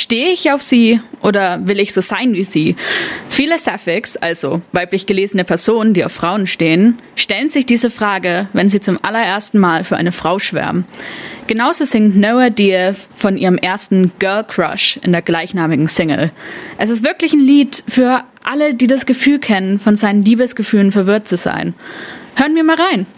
Stehe ich auf sie oder will ich so sein wie sie? Viele Sapphics, also weiblich gelesene Personen, die auf Frauen stehen, stellen sich diese Frage, wenn sie zum allerersten Mal für eine Frau schwärmen. Genauso singt Noah Diaz von ihrem ersten Girl Crush in der gleichnamigen Single. Es ist wirklich ein Lied für alle, die das Gefühl kennen, von seinen Liebesgefühlen verwirrt zu sein. Hören wir mal rein.